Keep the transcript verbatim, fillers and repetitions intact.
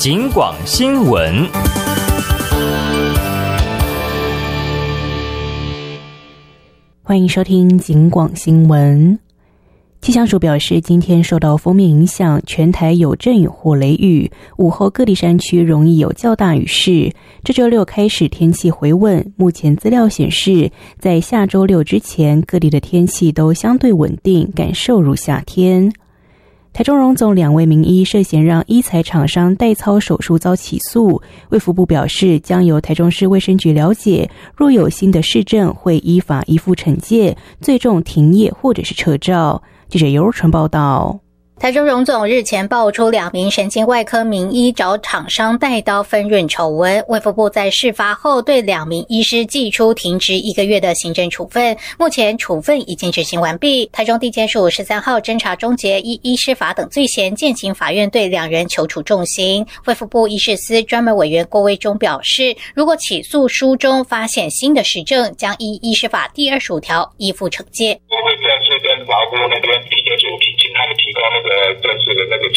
警广新闻。 欢迎收听警广新闻。气象署表示，今天受到锋面影响，全台有阵雨或雷雨，午后各地山区容易有较大雨势。这周六开始天气回稳，目前资料显示，在下周六之前，各地的天气都相对稳定，感受如夏天。台中荣总两位名医涉嫌让医材厂商代操手术遭起诉，卫福部表示将由台中市卫生局了解，若有新的事证会依法依附惩戒，最重停业或者是撤照。记者尤纯报道。 台中荣总日前爆出两名神经外科名医找厂商代刀分润丑闻，卫福部在事发后对两名医师寄出停职一个月的行政处分，目前处分已经执行完毕。台中地检署十三号侦查终结，依医师法等罪嫌，建请法院对两人求处重刑。卫福部医事司专门委员郭威忠表示，如果起诉书中发现新的实证，将依医师法第二十五条依附惩戒。 我会再次跟法务部那边地检署请他们提供那个正式的那个